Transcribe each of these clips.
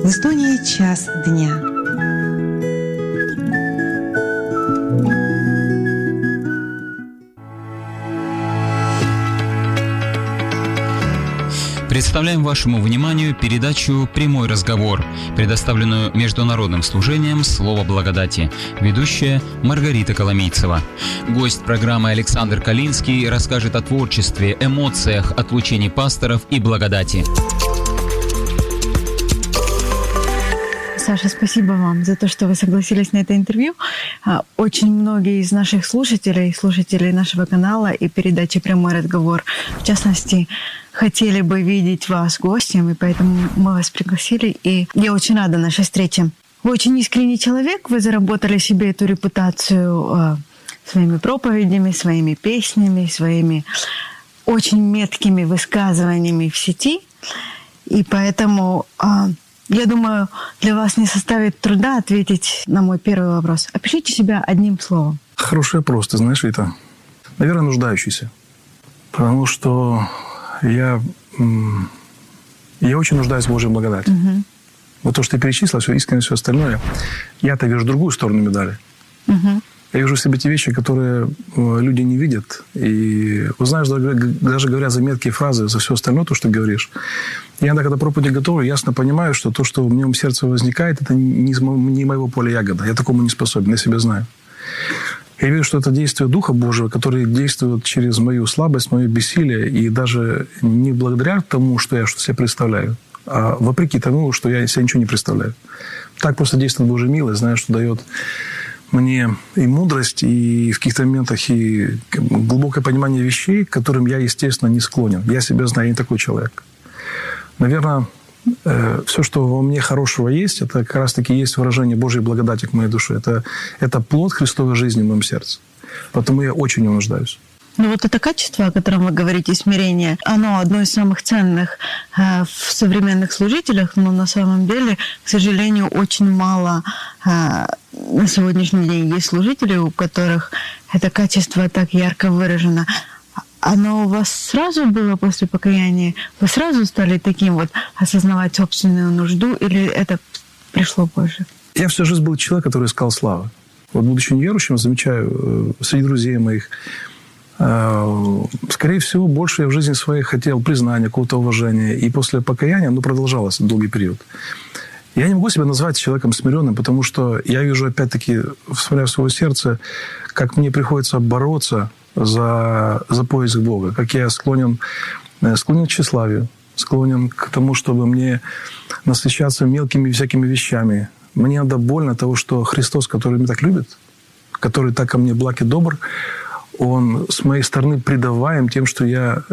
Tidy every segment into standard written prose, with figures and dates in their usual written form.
В Эстонии час дня. Представляем вашему вниманию передачу «Прямой разговор», предоставленную Международным служением «Слово благодати». Ведущая Маргарита Коломейцева. Гость программы Александр Калинский расскажет о творчестве, эмоциях, отлучении пасторов и благодати. Саша, спасибо вам за то, что вы согласились на это интервью. Очень многие из наших слушателей нашего канала и передачи «Прямой разговор», в частности, хотели бы видеть вас гостем, и поэтому мы вас пригласили. И я очень рада нашей встрече. Вы очень искренний человек, вы заработали себе эту репутацию своими проповедями, своими песнями, своими очень меткими высказываниями в сети. И поэтому... Я думаю, для вас не составит труда ответить на мой первый вопрос. Опишите себя одним словом. Хороший вопрос, ты знаешь, Вита. Наверное, нуждающийся. Потому что я очень нуждаюсь в Божьей благодати. Угу. Вот то, что ты перечислила, все искренне, все остальное. Я-то вижу другую сторону медали. Угу. Я вижу в себе те вещи, которые люди не видят. И, вы знаешь, даже говоря за меткие фразы, за все остальное, то, что ты говоришь, я иногда, когда проповеди готовлю, ясно понимаю, что то, что в моем сердце возникает, это не моего поля ягода. Я такому не способен, я себя знаю. Я вижу, что это действие Духа Божьего, который действует через мою слабость, мое бессилие, и даже не благодаря тому, что я что-то себе представляю, а вопреки тому, что я себе ничего не представляю. Так просто действует Божья милость, знаешь, что дает мне и мудрость, и в каких-то моментах и глубокое понимание вещей, к которым я, естественно, не склонен. Я себя знаю, я не такой человек. Наверное, все, что во мне хорошего есть, это как раз-таки есть выражение Божьей благодати к моей душе. Это плод Христовой жизни в моем сердце. Поэтому я очень в нем нуждаюсь. Ну вот это качество, о котором вы говорите, смирение, оно одно из самых ценных в современных служителях, но на самом деле, к сожалению, очень мало на сегодняшний день есть служители, у которых это качество так ярко выражено. Оно у вас сразу было после покаяния? Вы сразу стали таким вот осознавать собственную нужду, или это пришло позже? Я всю жизнь был человек, который искал славы. Вот, будучи неверующим, замечаю среди друзей моих, скорее всего, больше я в жизни своей хотел признания, какого-то уважения. И после покаяния оно продолжалось долгий период. Я не могу себя назвать человеком смиренным, потому что я вижу, опять-таки, смотря в свое сердце, как мне приходится бороться за поиск Бога, как я склонен к тщеславию, склонен к тому, чтобы мне насыщаться мелкими всякими вещами. Мне надо больно того, что Христос, который меня так любит, который так ко мне благ и добр, Он с моей стороны предаваем тем, что я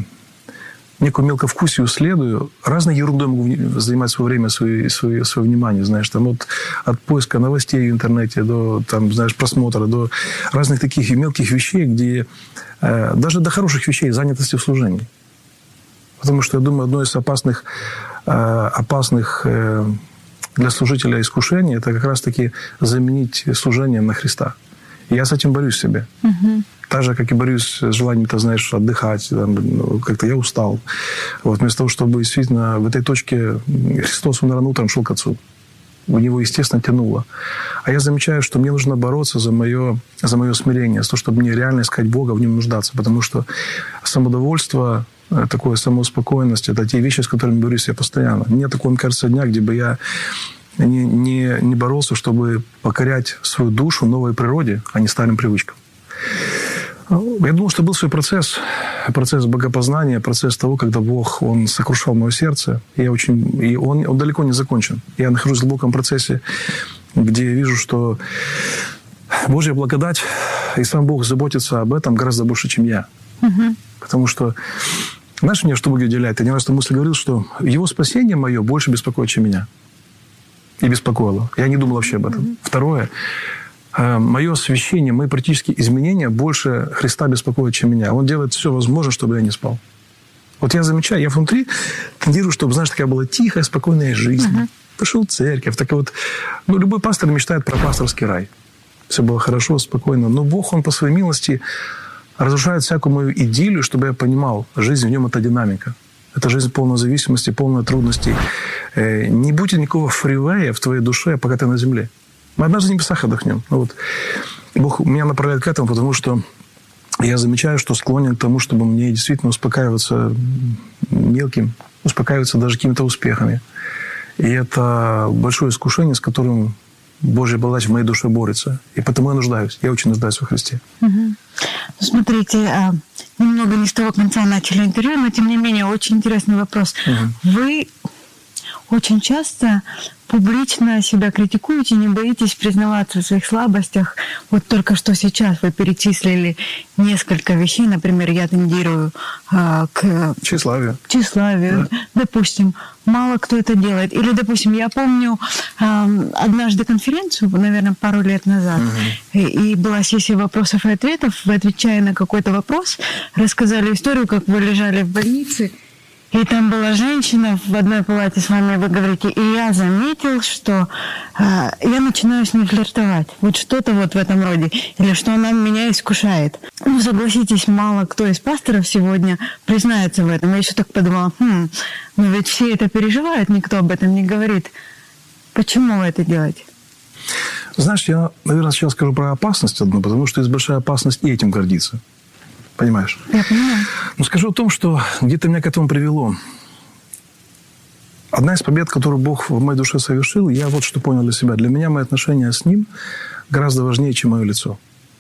некую мелковкусию следую. Разной ерундой могу занимать свое время, свое внимание. Знаешь, там от поиска новостей в интернете до там, знаешь, просмотра, до разных таких мелких вещей, где даже до хороших вещей, занятости в служении. Потому что, я думаю, одно из опасных для служителя искушений – это как раз-таки заменить служение на Христа. И я с этим борюсь в себе. Угу. Так же, как и борюсь с желанием, ты знаешь, отдыхать. Там, как-то я устал. Вот, вместо того, чтобы действительно в этой точке Христос, он рано утром шел к Отцу. У него, естественно, тянуло. А я замечаю, что мне нужно бороться за мое смирение, за то, чтобы мне реально искать Бога, в нем нуждаться. Потому что самодовольство, такое самоуспокоенность, это те вещи, с которыми борюсь я постоянно. Нет такого, мне кажется, дня, где бы я не боролся, чтобы покорять свою душу новой природе, а не старым привычкам. Я думал, что был свой процесс богопознания, процесс того, когда Бог, Он сокрушал мое сердце, и он далеко не закончен. Я нахожусь в глубоком процессе, где я вижу, что Божья благодать и сам Бог заботится об этом гораздо больше, чем я. Угу. Потому что, знаешь, меня что Бог удивляет? Я не раз эту мысль говорил, что Его спасение мое больше беспокоит, чем меня. И беспокоило. Я не думал вообще об этом. Mm-hmm. Второе. Мое освящение, мои практические изменения больше Христа беспокоят, чем меня. Он делает все возможное, чтобы я не спал. Вот я замечаю, я внутри тендирую, чтобы, знаешь, такая была тихая, спокойная жизнь. Uh-huh. Пошел в церковь. Так вот, любой пастор мечтает про пасторский рай. Все было хорошо, спокойно. Но Бог, Он по своей милости разрушает всякую мою идиллию, чтобы я понимал, жизнь в нем – это динамика. Это жизнь полная зависимости, полная трудностей. Не будет никакого фривея в твоей душе, пока ты на земле. Мы однажды в небесах отдохнем. Бог меня направляет к этому, потому что я замечаю, что склонен к тому, чтобы мне действительно успокаиваться мелким, успокаиваться даже какими-то успехами. И это большое искушение, с которым Божья благодать в моей душе борется. И потому я нуждаюсь. Я очень нуждаюсь во Христе. Смотрите, немного не с того конца начали интервью, но тем не менее очень интересный вопрос. Вы очень часто публично себя критикуете, не боитесь признаваться в своих слабостях. Вот только что сейчас вы перечислили несколько вещей. Например, я тендирую к тщеславию. Да. Допустим, мало кто это делает. Или, допустим, я помню однажды конференцию, наверное, пару лет назад, и была сессия вопросов и ответов. Вы, отвечая на какой-то вопрос, рассказали историю, как вы лежали в больнице, и там была женщина в одной палате с вами, вы говорите, и я заметил, что я начинаю с ней флиртовать. Вот что-то вот в этом роде. Или что она меня искушает. Ну, согласитесь, мало кто из пасторов сегодня признается в этом. Я еще так подумала, но ведь все это переживают, никто об этом не говорит. Почему вы это делаете? Знаешь, я, наверное, сейчас скажу про опасность одну, потому что есть большая опасность и этим гордиться. Понимаешь? Я понимаю. Но скажу о том, что где-то меня к этому привело. Одна из побед, которую Бог в моей душе совершил, я вот что понял для себя. Для меня мои отношения с Ним гораздо важнее, чем мое лицо.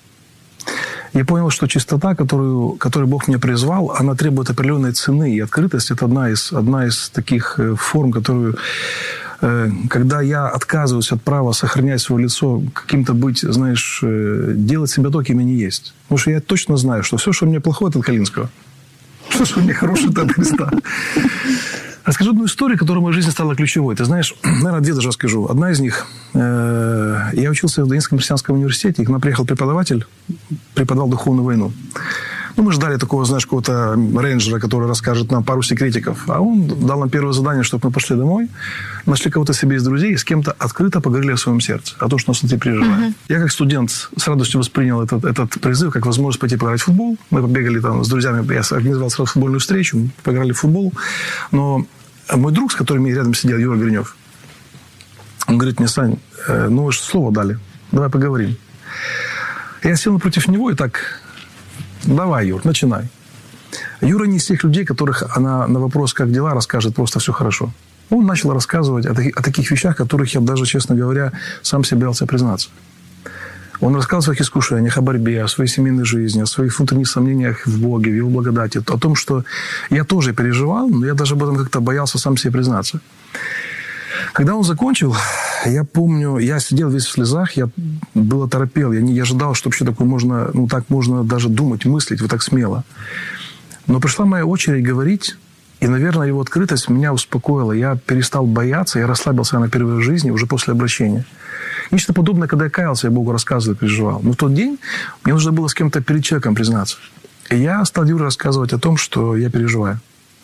Я понял, что чистота, которую Бог меня призвал, она требует определенной цены. И открытость – это одна из таких форм, которую... Когда я отказываюсь от права сохранять свое лицо, каким-то быть, знаешь, делать себя то, кем я не есть. Потому что я точно знаю, что все, что у меня плохое, это от Калинского. Все, что у меня хорошее, это от Христа. Расскажу одну историю, которая в моей жизни стала ключевой. Ты знаешь, наверное, две даже расскажу. Одна из них. Я учился в Донецком христианском университете, и к нам приехал преподаватель, преподавал духовную войну. Мы ждали такого, знаешь, какого-то рейнджера, который расскажет нам пару секретиков. А он дал нам первое задание, чтобы мы пошли домой, нашли кого-то себе из друзей и с кем-то открыто поговорили о своем сердце, о том, что нас внутри переживает. Я как студент с радостью воспринял этот призыв как возможность пойти поиграть в футбол. Мы побегали там с друзьями, я организовал сразу футбольную встречу, поиграли в футбол. Но мой друг, с которым я рядом сидел, Юра Гринев, он говорит мне: Сань, вы же слово дали, давай поговорим. Я сел напротив него и так... Давай, Юр, начинай. Юра не из тех людей, которых она на вопрос, как дела, расскажет просто все хорошо. Он начал рассказывать о таких вещах, которых я даже, честно говоря, сам себе боялся признаться. Он рассказал о своих искушениях, о борьбе, о своей семейной жизни, о своих внутренних сомнениях в Боге, в Его благодати, о том, что я тоже переживал, но я даже об этом как-то боялся сам себе признаться. Когда он закончил, я помню, я сидел весь в слезах, я был оторопел, я не ожидал, что вообще такое можно, так можно даже думать, мыслить вот так смело. Но пришла моя очередь говорить, и, наверное, его открытость меня успокоила. Я перестал бояться, я расслабился на первой жизни уже после обращения. Нечто подобное, когда я каялся, я Богу рассказывал, переживал. Но в тот день мне нужно было с кем-то перед человеком признаться. И я стал Юре рассказывать о том, что я переживаю.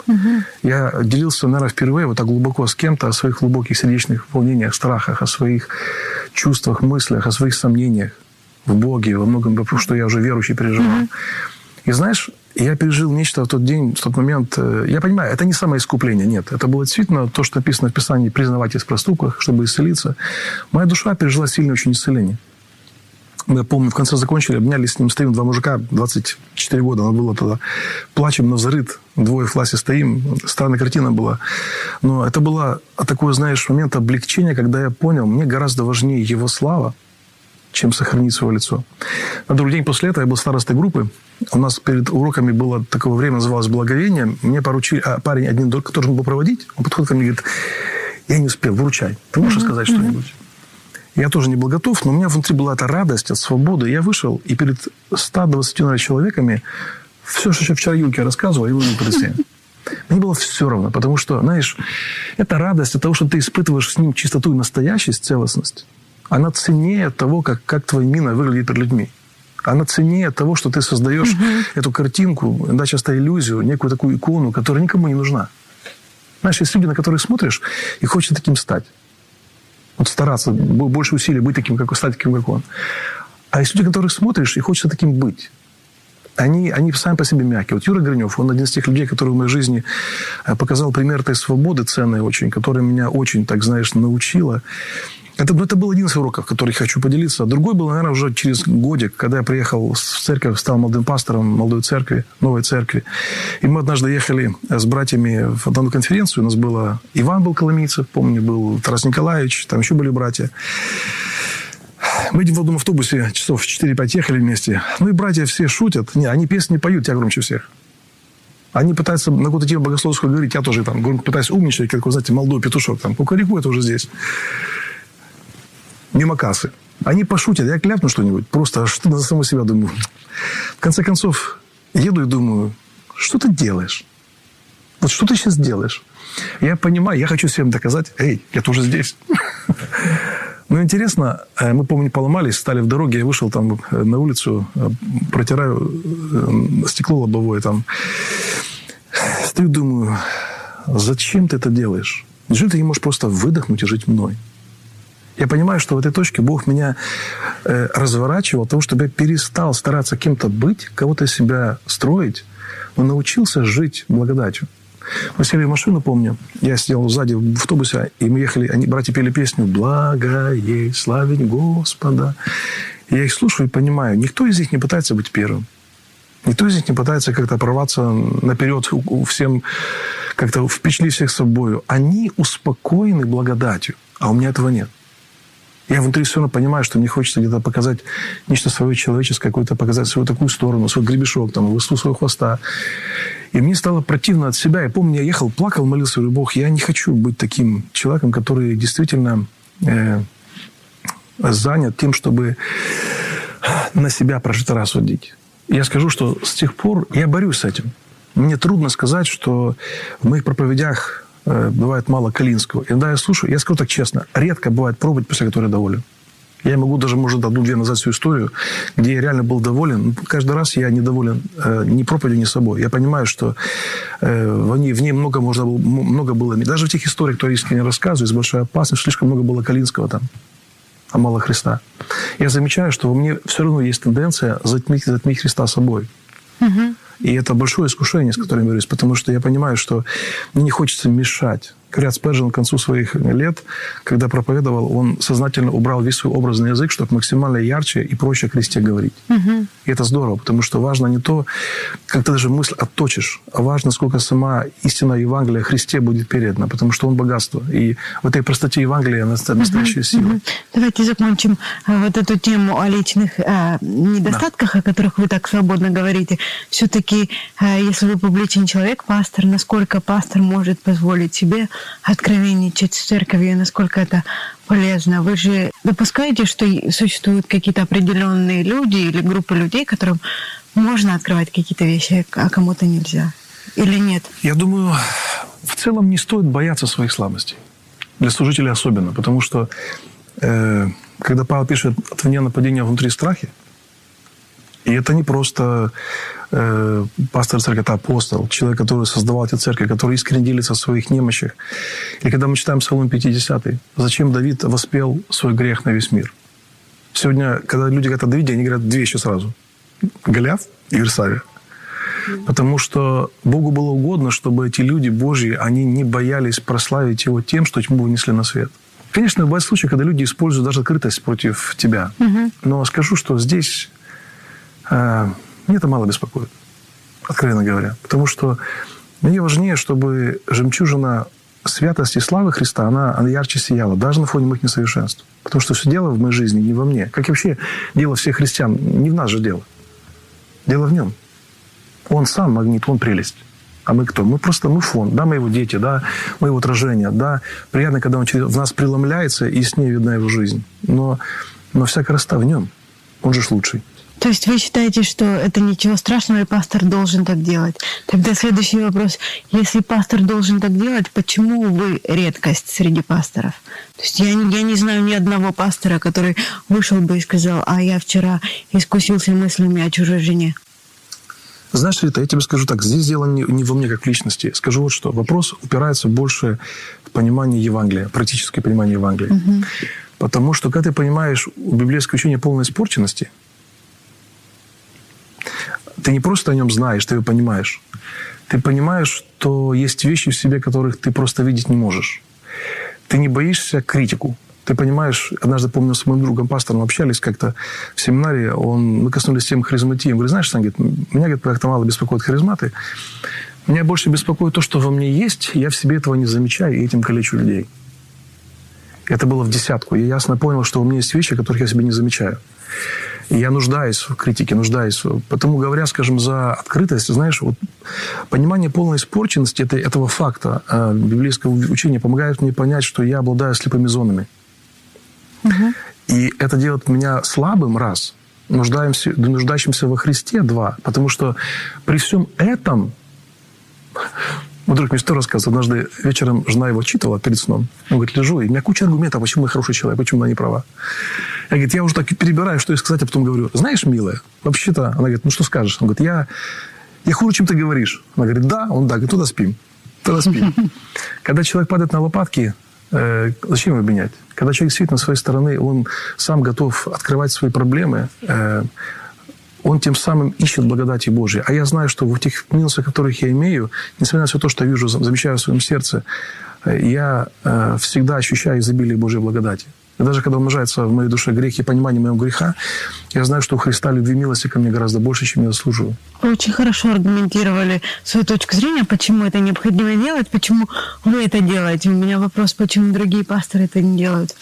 Я делился, наверное, впервые вот так глубоко с кем-то о своих глубоких сердечных волнениях, страхах, о своих чувствах, мыслях, о своих сомнениях в Боге, во многом, что я уже верующий переживал. И знаешь, я пережил нечто в тот день, в тот момент. Я понимаю, это не самое искупление, нет. Это было действительно то, что написано в Писании: признавайтесь в проступках, чтобы исцелиться. Моя душа пережила сильное очень исцеление. Мы, помню, в конце закончили, обнялись с ним, стоим, два мужика, 24 года, оно было тогда, плачем навзрыд, двое в классе стоим, странная картина была. Но это было такой, знаешь, момент облегчения, когда я понял, мне гораздо важнее его слава, чем сохранить свое лицо. На другой день после этого я был старостой группы. У нас перед уроками было такое время, называлось благовение. Мне поручили, парень один, который был проводить, он подходит ко мне и говорит: я не успел, выручай. Ты можешь сказать что-нибудь? Я тоже не был готов, но у меня внутри была эта радость от свободы. Я вышел, и перед 120 человеками все, что вчера Юльке рассказывал, я вывел перед всеми. Мне было все равно, потому что, знаешь, эта радость от того, что ты испытываешь с ним чистоту и настоящесть, целостность, она ценнее того, как твоя мина выглядит перед людьми. Она ценнее того, что ты создаешь эту картинку, да, часто иллюзию, некую такую икону, которая никому не нужна. Знаешь, есть люди, на которых смотришь, и хочется таким стать. Вот стараться, больше усилий быть таким, стать таким, как он. А есть люди, на которых смотришь, и хочется таким быть. они сами по себе мягкие. Вот Юра Гринев, он один из тех людей, который в моей жизни показал пример этой свободы, ценной очень, которая меня очень, так знаешь, научила. Это был один из уроков, который хочу поделиться. Другой был, наверное, уже через годик, когда я приехал в церковь, стал молодым пастором молодой церкви, новой церкви. И мы однажды ехали с братьями в одну конференцию. У нас было... Иван был Коломийцев, помню, был Тарас Николаевич, там еще были братья. Мы в одном автобусе часов 4-5 ехали вместе. Ну и братья все шутят. Не, они песни поют, я громче всех. Они пытаются на какую-то тему богословскую говорить. Я тоже там пытаюсь умничать, как вы знаете, молодой петушок. Там, кукареку, это уже здесь. Мимо кассы. Они пошутят, я кляпну что-нибудь. Просто что-то за самого себя думаю. В конце концов, еду и думаю, что ты делаешь? Вот что ты сейчас делаешь? Я понимаю, я хочу всем доказать, эй, я тоже здесь. Но интересно, мы, помню, поломались, стали в дороге, я вышел там на улицу, протираю стекло лобовое там. Стою, думаю, зачем ты это делаешь? Неужели ты не можешь просто выдохнуть и жить мной? Я понимаю, что в этой точке Бог меня разворачивал, того, чтобы я перестал стараться кем-то быть, кого-то себя строить, но научился жить благодатью. Мы сели в машину, помню, я сидел сзади в автобусе, и мы ехали, братья пели песню «Благо ей, славить Господа». И я их слушаю и понимаю, никто из них не пытается быть первым. Никто из них не пытается как-то прорваться наперед, всем как-то впечатлить всех собою. Они успокоены благодатью, а у меня этого нет. Я внутри все равно понимаю, что мне хочется где-то показать нечто свое человеческое, какое-то показать свою такую сторону, свой гребешок, там, высоту своего хвоста. И мне стало противно от себя. Я помню, я ехал, плакал, молился, говорю, Бог, я не хочу быть таким человеком, который действительно занят тем, чтобы на себя прожитый раз судить. Я скажу, что с тех пор я борюсь с этим. Мне трудно сказать, что в моих проповедях бывает мало Калинского. Иногда я слушаю, я скажу так честно, редко бывает проповедь, после которой я доволен. Я могу даже, может, одну-две назад всю историю, где я реально был доволен. Но каждый раз я недоволен ни проповедью, ни собой. Я понимаю, что в ней много было. Даже в тех историях, которые я искренне рассказываю, с большой опасностью, слишком много было Калинского там, а мало Христа. Я замечаю, что во мне все равно есть тенденция затмить Христа собой. Угу. И это большое искушение, с которым я борюсь, потому что я понимаю, что мне не хочется мешать. Говорят, Спержен к концу своих лет, когда проповедовал, он сознательно убрал весь свой образный язык, чтобы максимально ярче и проще о Христе говорить. Угу. И это здорово, потому что важно не то, как ты даже мысль отточишь, а важно, сколько сама истина Евангелия о Христе будет передана, потому что он богатство. И в этой простоте Евангелия настоящая сила. Давайте закончим вот эту тему о личных недостатках, о которых вы так свободно говорите. Все-таки, если вы публичный человек, пастор, насколько пастор может позволить себе откровенничать с церковью, насколько это полезно? Вы же допускаете, что существуют какие-то определенные люди или группы людей, которым можно открывать какие-то вещи, а кому-то нельзя? Или нет? Я думаю, в целом не стоит бояться своих слабостей. Для служителей особенно. Потому что, когда Павел пишет «от вне нападения внутри страхи», и это не просто пастор церкви, это апостол, человек, который создавал эти церкви, который искренне делится о своих немощах. И когда мы читаем Псалом 50, зачем Давид воспел свой грех на весь мир? Сегодня, когда люди говорят о Давиде, они говорят две вещи сразу. Голиаф и Версавия. Потому что Богу было угодно, чтобы эти люди Божьи, они не боялись прославить Его тем, что тьму вынесли на свет. Конечно, бывают случаи, когда люди используют даже открытость против тебя. Угу. Но скажу, что здесь мне это мало беспокоит, откровенно говоря. Потому что мне важнее, чтобы жемчужина святости и славы Христа, она ярче сияла, даже на фоне моих несовершенств. Потому что все дело в моей жизни не во мне. Как и вообще дело всех христиан, не в нас же дело. Дело в нем. Он сам магнит, он прелесть. А мы кто? Мы фон. Да, мы его дети, да, мы его отражение. Да, приятно, когда он в нас преломляется, и с ней видна его жизнь. Но вся красота в нем. Он же лучший. То есть вы считаете, что это ничего страшного, и пастор должен так делать? Тогда следующий вопрос. Если пастор должен так делать, почему вы редкость среди пасторов? То есть я не знаю ни одного пастора, который вышел бы и сказал, а я вчера искусился мыслями о чужой жене. Знаешь, Рита, я тебе скажу так, здесь дело не во мне как в личности. Скажу вот что. Вопрос упирается больше в понимание Евангелия, практическое понимание Евангелия. Угу. Потому что, когда ты понимаешь библейское учение полной испорченности, Ты не просто о нем знаешь, ты его понимаешь. Ты понимаешь, что есть вещи в себе, которых ты просто видеть не можешь. Ты не боишься критику. Ты понимаешь, однажды, помню, с моим другом, пастором, общались как-то в семинаре, мы коснулись темы харизматии. Он говорит, знаешь, он говорит, меня, говорит, как-то мало беспокоят харизматы. Меня больше беспокоит то, что во мне есть, я в себе этого не замечаю, и этим калечу людей. Это было в десятку. Я ясно понял, что у меня есть вещи, которых я себе не замечаю. И я нуждаюсь в критике, нуждаюсь. Потому, говоря, скажем, за открытость, знаешь, вот понимание полной испорченности этого факта библейского учения помогает мне понять, что я обладаю слепыми зонами. Угу. И это делает меня слабым, раз, нуждающимся во Христе, два. Потому что при всем этом... Мой друг мне что рассказывал. Однажды вечером жена его читала перед сном. Он говорит, лежу, и у меня куча аргументов, почему я хороший человек, почему она не права. Я, говорит, я уже так перебираю, что ей сказать, а потом говорю, знаешь, милая, вообще-то... Она говорит, ну что скажешь? Он говорит, я хуже, чем ты говоришь. Она говорит, да. Он, да. Говорит, туда спим. Когда человек падает на лопатки, зачем его менять? Когда человек сидит на своей стороне, он сам готов открывать свои проблемы, он тем самым ищет благодати Божьей. А я знаю, что в тех минусах, которых я имею, несмотря на все то, что я вижу, замечаю в своем сердце, я всегда ощущаю изобилие Божьей благодати. И даже когда умножается в моей душе грех и понимание моего греха, я знаю, что у Христа любви и милости ко мне гораздо больше, чем я заслуживаю. Вы очень хорошо аргументировали свою точку зрения, почему это необходимо делать, почему вы это делаете. У меня вопрос, почему другие пасторы это не делают.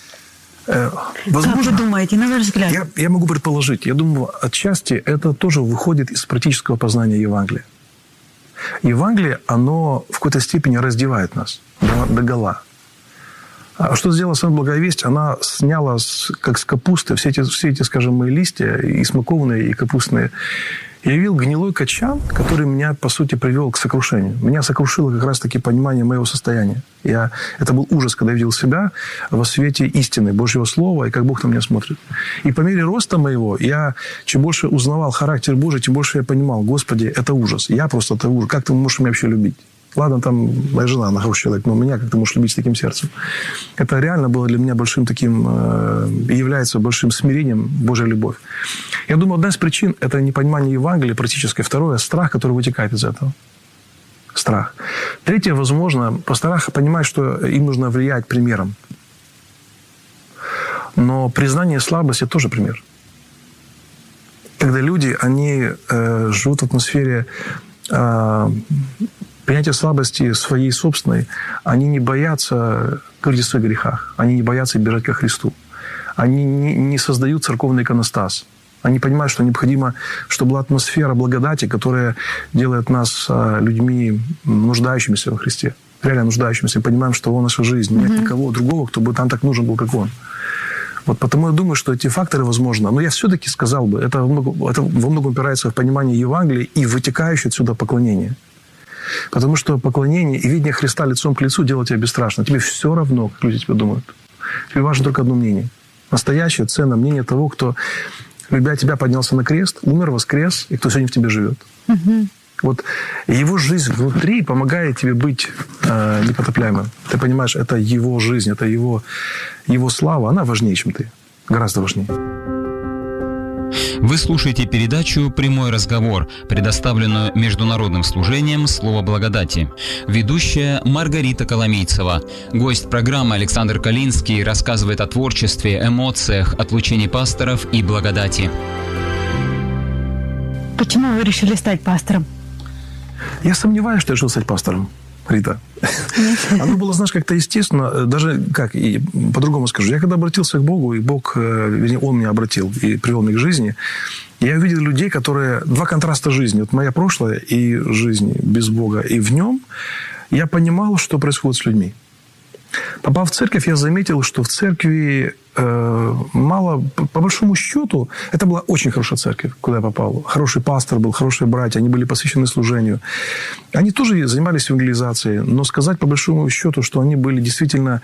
Возможно, как вы думаете, на ваш взгляд? Я могу предположить. Я думаю, отчасти это тоже выходит из практического познания Евангелия. Евангелие, оно в какой-то степени раздевает нас догола. А что сделала сама благая весть? Она сняла, как с капусты, все эти, скажем, мои листья, и смакованные, и капустные, и явил гнилой качан, который меня, по сути, привел к сокрушению. Меня сокрушило как раз-таки понимание моего состояния. Это был ужас, когда я видел себя во свете истины, Божьего Слова, и как Бог на меня смотрит. И по мере роста моего, чем больше узнавал характер Божий, тем больше я понимал, Господи, это ужас. Я просто это ужас. Как ты можешь меня вообще любить? Ладно, там моя жена, она хороший человек, но меня как ты можешь любить с таким сердцем? Это реально было для меня большим таким, является большим смирением Божья любовь. Я думаю, одна из причин – это непонимание Евангелия практическое. Второе – страх, который вытекает из этого. Страх. Третье, возможно, пастора понимают, что им нужно влиять примером. Но признание слабости тоже пример. Когда люди, они живут в атмосфере принятия слабости своей собственной, они не боятся говорить о своих грехах, они не боятся бежать ко Христу. Они не создают церковный иконостас. Они понимают, что необходимо, чтобы была атмосфера благодати, которая делает нас людьми, нуждающимися во Христе. Реально нуждающимися. Понимаем, что Он наша жизнь. Нет никого другого, кто бы там так нужен был, как Он. Вот потому я думаю, что эти факторы возможно. Но я все-таки сказал бы, это во многом опирается в понимание Евангелия и вытекающее отсюда поклонение. Потому что поклонение и видение Христа лицом к лицу делает тебя бесстрашным. Тебе все равно, как люди тебя думают. Тебе важно только одно мнение. Настоящее, ценное мнение того, кто, любя тебя, поднялся на крест, умер, воскрес, и кто сегодня в тебе живет. Угу. Вот его жизнь внутри помогает тебе быть непотопляемым. Ты понимаешь, это его жизнь, это его слава. Она важнее, чем ты. Гораздо важнее. Вы слушаете передачу «Прямой разговор», предоставленную Международным служением «Слово благодати». Ведущая Маргарита Коломейцева. Гость программы Александр Калинский рассказывает о творчестве, эмоциях, отлучении пасторов и благодати. Почему вы решили стать пастором? Я сомневаюсь, что я решил стать пастором, Рита. Оно было, знаешь, как-то естественно. Даже, и по-другому скажу. Я когда обратился к Богу, и Бог, вернее, Он меня обратил и привел меня к жизни, я увидел людей, которые... Два контраста жизни. Вот моя прошлая и жизнь без Бога. И в нем я понимал, что происходит с людьми. Попав в церковь, я заметил, что в церкви мало... По большому счету, это была очень хорошая церковь, куда я попал. Хороший пастор был, хорошие братья, они были посвящены служению. Они тоже занимались евангелизацией, но сказать по большому счету, что они были действительно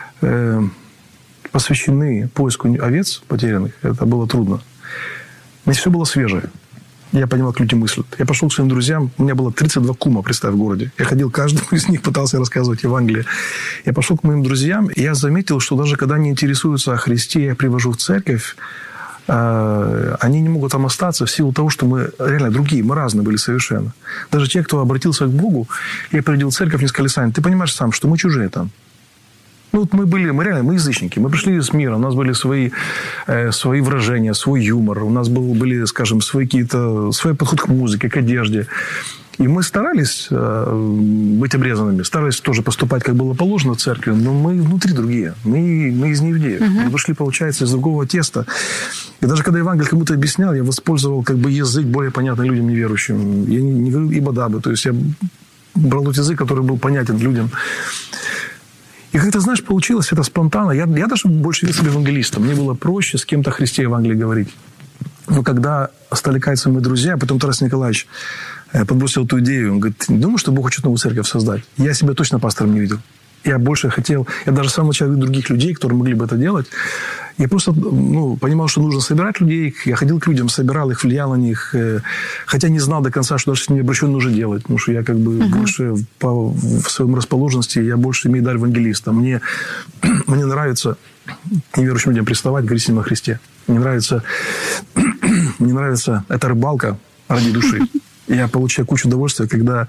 посвящены поиску овец потерянных, это было трудно. Мне все было свежее. Я понимал, как люди мыслят. Я пошел к своим друзьям. У меня было 32 кума, представь, в городе. Я ходил каждому из них, пытался рассказывать Евангелие. Я пошел к моим друзьям, и я заметил, что даже когда они интересуются о Христе, я привожу в церковь, они не могут там остаться в силу того, что мы реально другие, мы разные были совершенно. Даже те, кто обратился к Богу, я приходил в церковь, мне сказали: Саня, ты понимаешь сам, что мы чужие там. Ну, вот мы реально язычники. Мы пришли из мира, у нас были свои выражения, свой юмор, у нас были, скажем, свой подход к музыке, к одежде. И мы старались быть обрезанными, старались тоже поступать, как было положено в церкви, но мы внутри другие. Мы из неиудеев. Мы вышли, получается, из другого теста. И даже когда Евангелие кому-то объяснял, я воспользовал как бы язык более понятный людям неверующим. Я не говорю ибо-дабы. То есть я брал тот язык, который был понятен людям. И как-то, знаешь, получилось это спонтанно. Я даже больше видел себя евангелистом. Мне было проще с кем-то о Христе Евангелии говорить. Но когда стали каяться мои друзья, потом Тарас Николаевич подбросил эту идею. Он говорит: не думаю, что Бог хочет новую церковь создать. Я себя точно пастором не видел. Я больше хотел... Я даже сам начал видеть других людей, которые могли бы это делать. Я просто понимал, что нужно собирать людей. Я ходил к людям, собирал их, влиял на них. Хотя не знал до конца, что даже с ними обращенно нужно делать. Потому что я как бы больше в своем расположенности, я больше имею дар евангелиста. Мне нравится неверующим людям приставать, говорить с ним о Христе. Мне нравится эта рыбалка ради души. Я получаю кучу удовольствия, когда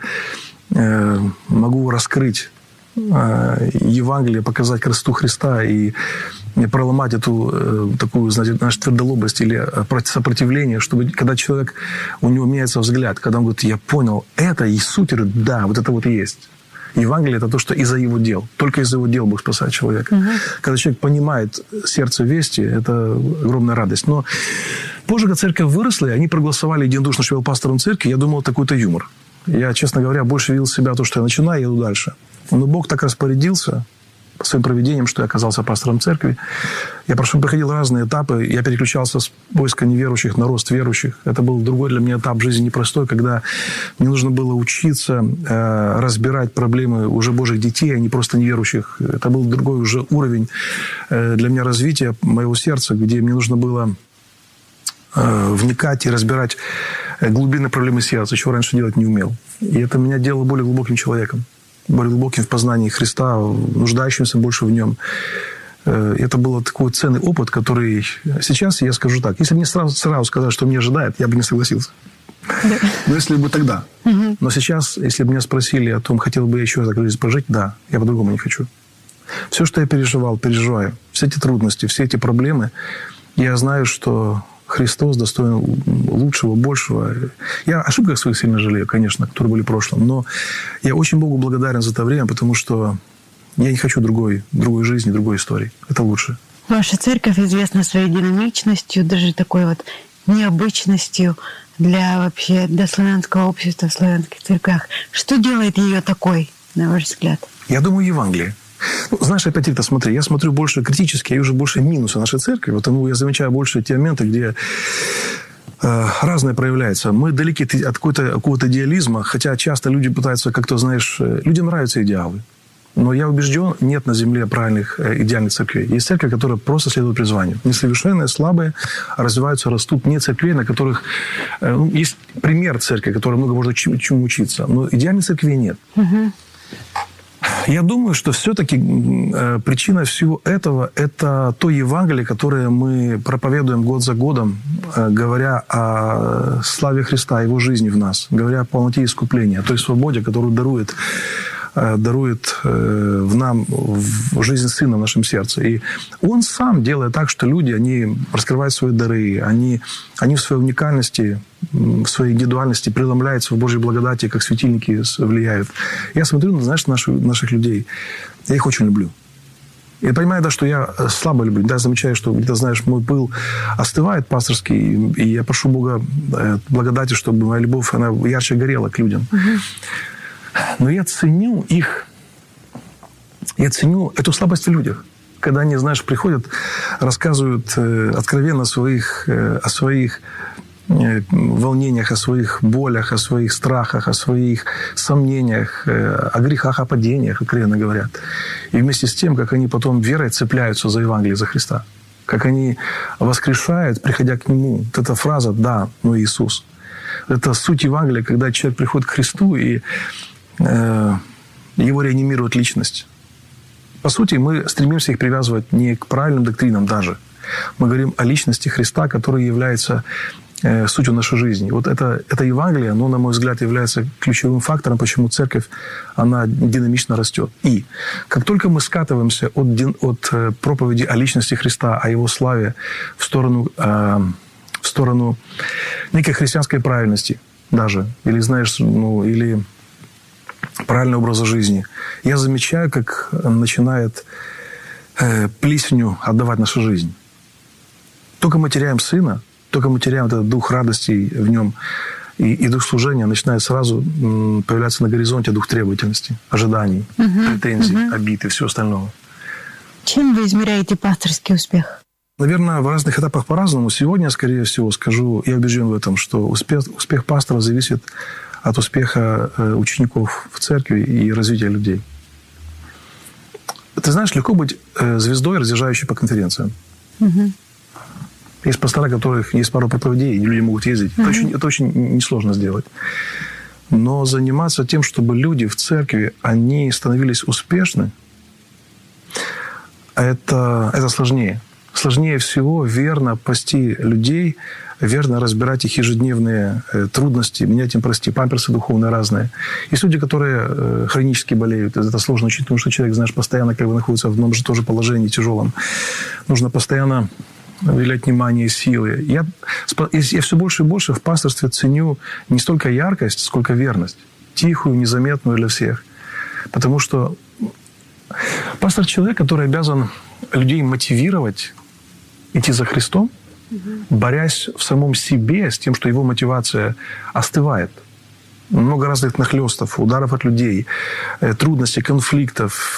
могу раскрыть Евангелие, показать красоту Христа и проломать эту такую, знаете, нашу твердолобость или сопротивление, чтобы когда человек, у него меняется взгляд, когда он говорит: я понял, это и суть, да, вот это вот и есть. Евангелие – это то, что из-за его дел. Только из-за его дел Бог спасает человека. Когда человек понимает сердце вести, это огромная радость. Но позже, когда церковь выросла, и они проголосовали единодушно, что я был пастором церкви, я думал, это какой-то юмор. Я, честно говоря, больше видел себя то, что я начинаю, я иду дальше. Но Бог так распорядился своим провидением, что я оказался пастором церкви. Я проходил разные этапы. Я переключался с войска неверующих на рост верующих. Это был другой для меня этап жизни непростой, когда мне нужно было учиться разбирать проблемы уже Божьих детей, а не просто неверующих. Это был другой уже уровень для меня развития моего сердца, где мне нужно было вникать и разбирать глубины проблемы сердца, чего раньше делать не умел. И это меня делало более глубоким человеком, более глубоким в познании Христа, нуждающимся больше в нем. Это был такой ценный опыт, который сейчас, я скажу так, если бы мне сразу сказали, что меня ожидает, я бы не согласился. Да. Но если бы тогда. Но сейчас, если бы меня спросили о том, хотел бы я еще так жизнь прожить, да, я по-другому не хочу. Все, что я переживаю, все эти трудности, все эти проблемы, я знаю, что Христос достоин лучшего, большего. Я о ошибках своих сильно жалею, конечно, которые были в прошлом, но я очень Богу благодарен за это время, потому что я не хочу другой жизни, другой истории. Это лучше. Ваша церковь известна своей динамичностью, даже такой вот необычностью для славянского общества, в славянских церквях. Что делает ее такой, на ваш взгляд? Я думаю, Евангелие. Знаешь, опять-таки, смотри, я смотрю больше критически, я вижу больше минусы нашей церкви, потому я замечаю больше те моменты, где разное проявляется. Мы далеки от какого-то идеализма, хотя часто люди пытаются как-то, знаешь, людям нравятся идеалы. Но я убежден, нет на земле правильных идеальных церквей. Есть церкви, которые просто следуют призванию. Несовершенные, слабые, развиваются, растут. Нет церквей, на которых... есть пример церкви, которой много можно чему учиться. Но идеальных церквей нет. Я думаю, что все-таки причина всего этого – это то Евангелие, которое мы проповедуем год за годом, говоря о славе Христа, Его жизни в нас, говоря о полноте искупления, о той свободе, которую дарует в нам в жизнь Сына в нашем сердце. И Он сам делает так, что люди, они раскрывают свои дары, они в своей уникальности, в своей индивидуальности преломляются в Божьей благодати, как светильники влияют. Я смотрю, знаешь, наших людей, я их очень люблю. Я понимаю, да, что я слабо люблю. Да, замечаю, что где-то, знаешь, мой пыл остывает пасторский, и я прошу Бога благодати, чтобы моя любовь, она ярче горела к людям. Но я ценю эту слабость в людях. Когда они, знаешь, приходят, рассказывают откровенно о своих волнениях, о своих болях, о своих страхах, о своих сомнениях, о грехах, о падениях, откровенно говорят. И вместе с тем, как они потом верой цепляются за Евангелие, за Христа. Как они воскрешают, приходя к Нему. Вот эта фраза «Да, но Иисус». Это суть Евангелия, когда человек приходит к Христу, и его реанимирует личность. По сути, мы стремимся их привязывать не к правильным доктринам даже, Мы говорим о личности Христа, который является сутью нашей жизни. Вот это Евангелие, оно, на мой взгляд, является ключевым фактором, почему церковь, она динамично растет. И как только мы скатываемся от проповеди о личности Христа, о Его славе в сторону некой христианской правильности даже, или, знаешь, или правильного образа жизни, я замечаю, как начинает плесенью отдавать наша жизнь. Только мы теряем Сына, только мы теряем этот дух радости в нем, и дух служения, начинает сразу появляться на горизонте дух требовательности, ожиданий, претензий, обид и всего остального. Чем вы измеряете пасторский успех? Наверное, в разных этапах по-разному. Сегодня, скорее всего, скажу, я убежден в этом, что успех пастора зависит от успеха учеников в церкви и развития людей. Ты знаешь, легко быть звездой, разъезжающей по конференциям. Есть пастора, у которых есть пару проповедей, и люди могут ездить. Это очень несложно сделать. Но заниматься тем, чтобы люди в церкви, они становились успешны, это сложнее. Сложнее всего верно пасти людей, верно разбирать их ежедневные трудности, менять им, памперсы духовные разные. Есть люди, которые хронически болеют. Это сложно учить, потому что человек, знаешь, постоянно находится в одном же тоже положении тяжелом. Нужно постоянно уделять внимание, силы. Я все больше и больше в пасторстве ценю не столько яркость, сколько верность. Тихую, незаметную для всех. Потому что пастор — человек, который обязан людей мотивировать идти за Христом, борясь в самом себе с тем, что его мотивация остывает. Много разных нахлёстов, ударов от людей, трудностей, конфликтов.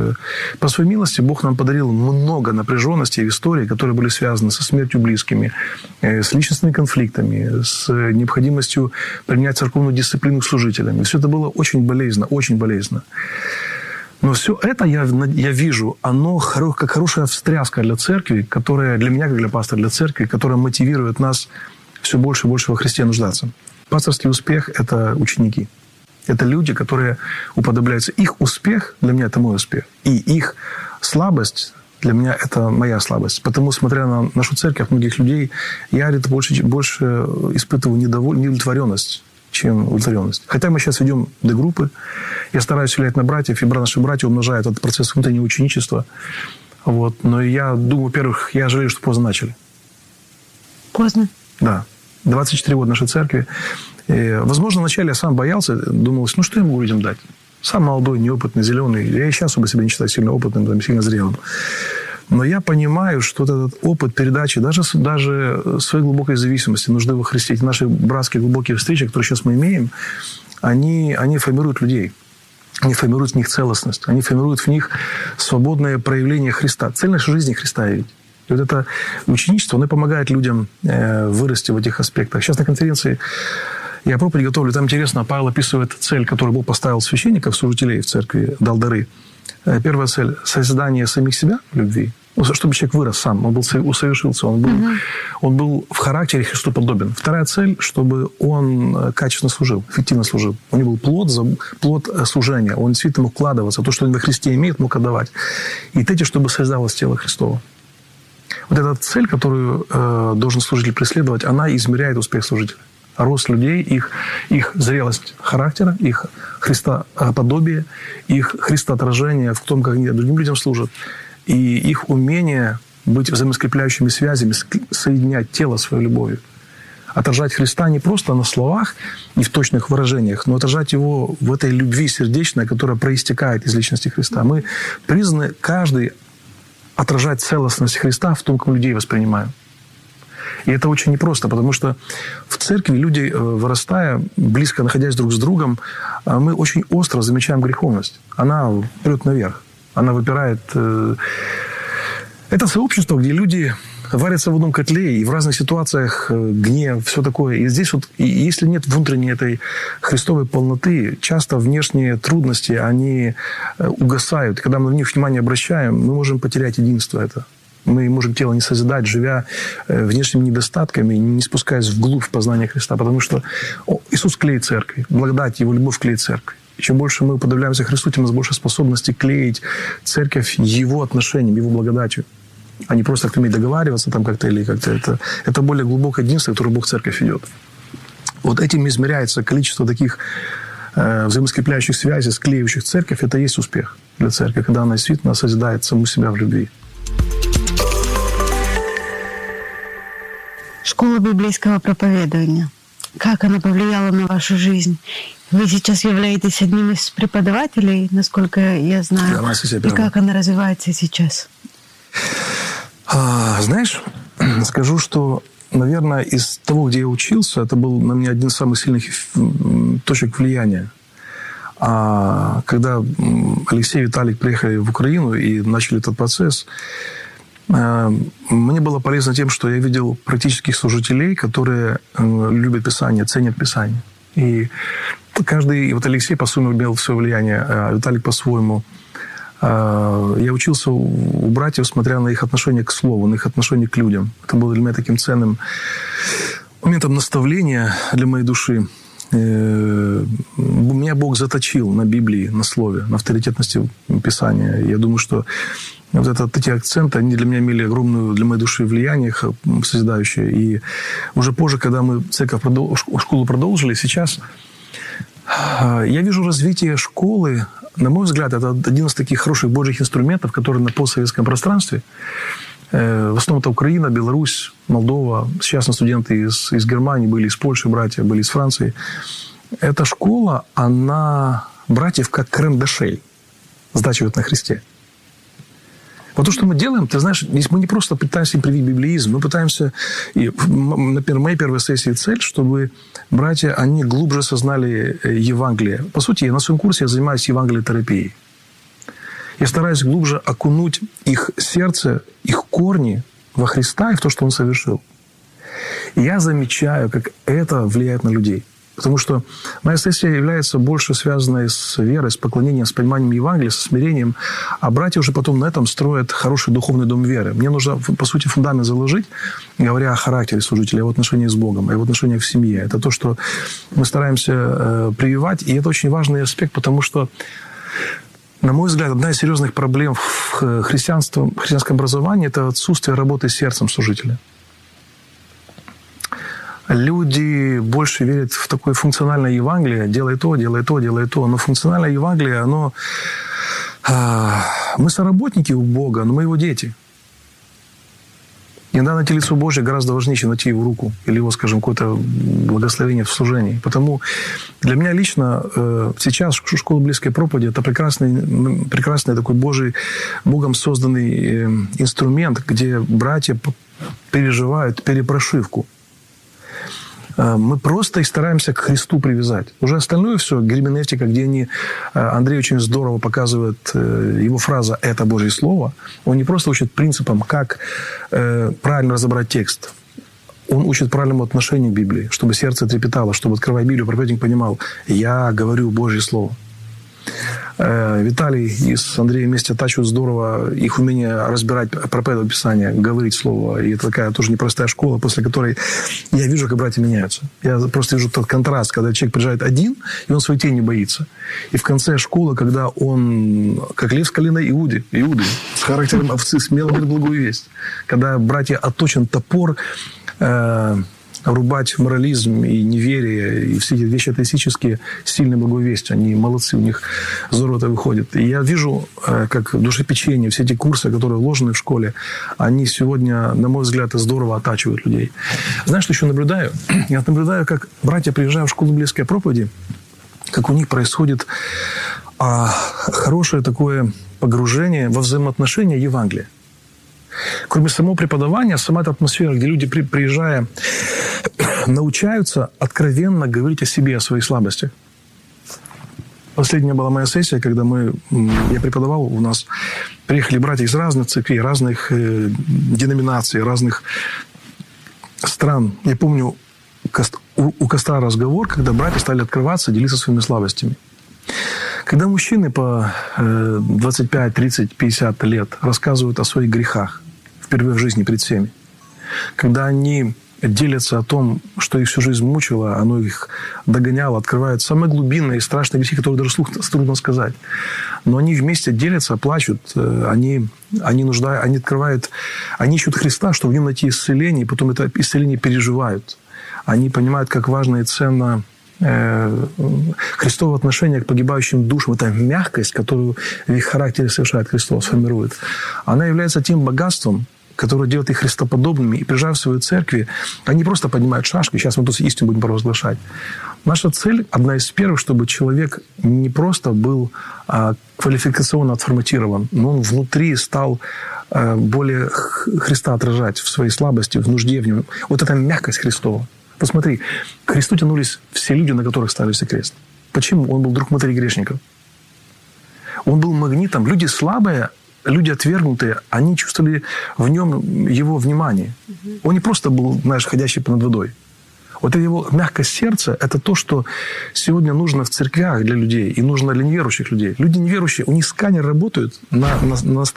По своей милости Бог нам подарил много напряженностей в истории, которые были связаны со смертью близкими, с личностными конфликтами, с необходимостью принять церковную дисциплину служителями. Все это было очень болезненно, очень болезненно. Но все это я вижу, оно как хорошая встряска для церкви, которая для меня, как для пастора, для церкви, которая мотивирует нас все больше и больше во Христе нуждаться. Пасторский успех – это ученики. Это люди, которые уподобляются. Их успех для меня – это мой успех. И их слабость для меня – это моя слабость. Потому, смотря на нашу церковь, многих людей, я больше испытываю неудовлетворенность, чем удовлетворенность. Хотя мы сейчас ведем D-группы, я стараюсь влиять на братьев, и наши братья умножают этот процесс внутреннего ученичества. Вот. Но я думаю, во-первых, я жалею, что поздно начали. Поздно? Да. 24 года нашей церкви. И, возможно, вначале я сам боялся, думал, что я могу людям дать? Сам молодой, неопытный, зеленый. Я и сейчас себя не считаю сильно опытным, сильно зрелым. Но я понимаю, что этот опыт передачи, даже своей глубокой зависимости, нужды во Христе, эти наши братские глубокие встречи, которые сейчас мы имеем, они формируют людей. Они формируют в них целостность. Они формируют в них свободное проявление Христа. Цель нашей жизни — Христа явить. И вот это ученичество, оно помогает людям вырасти в этих аспектах. Сейчас на конференции я проповедь готовлю. Там интересно, Павел описывает цель, которую Бог поставил священников, служителей в церкви, дал дары. Первая цель – создание самих себя в любви. Чтобы человек вырос сам, он усовершился, он был в характере Христу подобен. Вторая цель – чтобы он качественно служил, эффективно служил. У него был плод служения, он действительно мог вкладываться, то, что он во Христе имеет, мог отдавать. И третье, чтобы создавалось тело Христово. Вот эта цель, которую должен служитель преследовать, она измеряет успех служителя. Рост людей, их зрелость характера, их христоподобие, их христоотражение в том, как они другим людям служат, и их умение быть взаимоскрепляющими связями, соединять тело своей любовью. Отражать Христа не просто на словах и в точных выражениях, но отражать Его в этой любви сердечной, которая проистекает из личности Христа. Мы призваны каждый отражать целостность Христа в том, как мы людей воспринимаем. И это очень непросто, потому что в церкви люди, вырастая, близко находясь друг с другом, мы очень остро замечаем греховность. Она прет наверх, она выпирает. Это сообщество, где люди варятся в одном котле, и в разных ситуациях гнев, все такое. И здесь вот, если нет внутренней этой христовой полноты, часто внешние трудности, они угасают. И когда мы на них внимание обращаем, мы можем потерять единство это. Мы можем тело не созидать, живя внешними недостатками, не спускаясь вглубь познания Христа. Потому что Иисус клеит церковь, благодать Его, любовь клеит церковь. И чем больше мы уподобляемся Христу, тем у нас больше способности клеить церковь Его отношением, Его благодатью. а не просто как-то уметь договариваться там как-то или как-то. Это более глубокое единство, которое Бог церковь ведет. Вот этим измеряется количество таких взаимоскрепляющих связей, склеивающих церковь. Это и есть успех для церкви, когда она действительно созидает саму себя в любви. Школа библейского проповедования. Как она повлияла на вашу жизнь? Вы сейчас являетесь одним из преподавателей, насколько я знаю. И как она развивается сейчас? Знаешь, скажу, что, наверное, из того, где я учился, это был на меня один из самых сильных точек влияния. Когда Алексей и Виталик приехали в Украину и начали этот процесс, мне было полезно тем, что я видел практических служителей, которые любят Писание, ценят Писание. И каждый, вот Алексей по-своему имел свое влияние, а Виталик по-своему. Я учился у братьев, смотря на их отношение к Слову, на их отношение к людям. Это было для меня таким ценным моментом наставления для моей души. Меня Бог заточил на Библии, на Слове, на авторитетности Писания. Я думаю, что вот эти акценты, они для меня имели огромную для моей души влияние созидающее. И уже позже, когда мы школу продолжили, сейчас я вижу развитие школы. На мой взгляд, это один из таких хороших божьих инструментов, которые на постсоветском пространстве, в основном это Украина, Беларусь, Молдова, сейчас студенты из Германии были, из Польши братья, были из Франции. Эта школа, она братьев как крем-де-шель сдачивает на Христе. Вот то, что мы делаем, ты знаешь, мы не просто пытаемся им привить библеизм, мы пытаемся, например, моей первой сессии цель, чтобы братья, они глубже осознали Евангелие. По сути, на своем курсе я занимаюсь евангелиотерапией. Я стараюсь глубже окунуть их сердце, их корни во Христа и в то, что Он совершил. И я замечаю, как это влияет на людей. Потому что моя сессия является больше связанной с верой, с поклонением, с пониманием Евангелия, со смирением. А братья уже потом на этом строят хороший духовный дом веры. Мне нужно, по сути, фундамент заложить, говоря о характере служителя, его отношении с Богом, его отношении в семье. Это то, что мы стараемся прививать. И это очень важный аспект, потому что, на мой взгляд, одна из серьезных проблем в христианском образовании – это отсутствие работы с сердцем служителя. Люди больше верят в такое функциональное Евангелие. Делай то, делай то, делай то. Но функциональное Евангелие, оно... Мы соработники у Бога, но мы Его дети. Иногда найти лицо Божье гораздо важнее, чем найти Его руку или Его, скажем, какое-то благословение в служении. Потому для меня лично сейчас школа библейской проповеди – это прекрасный такой Богом созданный инструмент, где братья переживают перепрошивку. Мы просто их стараемся к Христу привязать. Уже остальное все, герменевтика, где Андрей очень здорово показывает его фраза «это Божье Слово». Он не просто учит принципам, как правильно разобрать текст. Он учит правильному отношению к Библии, чтобы сердце трепетало, чтобы, открывая Библию, проповедник понимал «я говорю Божье Слово». Виталий и с Андреем вместе оттачивают здорово их умение разбирать, проповедовать Писание, говорить Слово. И это такая тоже непростая школа, после которой я вижу, как братья меняются. Я просто вижу тот контраст, когда человек приезжает один, и он своей тени боится. И в конце школы, когда он, как лев с колена Иуды, с характером овцы, смело говорит благую весть. Когда братья отточен топор, рубать морализм и неверие, и все эти вещи атеистические, сильной благой вестью. Они молодцы, у них здорово это выходит. И я вижу, как душепечение, все эти курсы, которые вложены в школе, они сегодня, на мой взгляд, здорово оттачивают людей. Знаешь, что еще наблюдаю? Я наблюдаю, как братья, приезжая в школу библейской проповеди, как у них происходит хорошее такое погружение во взаимоотношения Евангелия. Кроме самого преподавания, сама эта атмосфера, где люди, приезжая, научаются откровенно говорить о себе, о своих слабостях. Последняя была моя сессия, когда я преподавал, у нас приехали братья из разных церквей, разных деноминаций, разных стран. Я помню, у костра разговор, когда братья стали открываться, делиться своими слабостями. Когда мужчины по 25, 30, 50 лет рассказывают о своих грехах, впервые в жизни перед всеми, когда они делятся о том, что их всю жизнь мучило, оно их догоняло, открывают самые глубинные и страшные грехи, которые даже вслух трудно сказать. Но они вместе делятся, плачут, они открывают, они ищут Христа, чтобы в нем найти исцеление, и потом это исцеление переживают. Они понимают, как важно и ценно Христово отношение к погибающим душам, эта мягкость, которую в их характере совершает Христос, формирует, она является тем богатством, которое делает их христоподобными. И приезжая в свою церкви, они просто поднимают шашки. Сейчас мы тут истину будем провозглашать. Наша цель, одна из первых, чтобы человек не просто был квалификационно отформатирован, но он внутри стал более Христа отражать в своей слабости, в нужде в нем. Вот эта мягкость Христова. Посмотри, к Христу тянулись все люди, на которых ставился крест. Почему? Он был друг матери грешников. Он был магнитом. Люди слабые, люди отвергнутые, они чувствовали в нем его внимание. Он не просто был, знаешь, ходящий над водой. Вот его мягкость сердца – это то, что сегодня нужно в церквях для людей и нужно для неверующих людей. Люди неверующие, у них сканер работают на